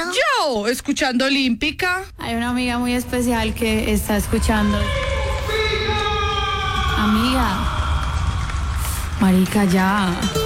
Yo, escuchando Olímpica. Hay una amiga muy especial que está escuchando. Amiga. Marica, ya.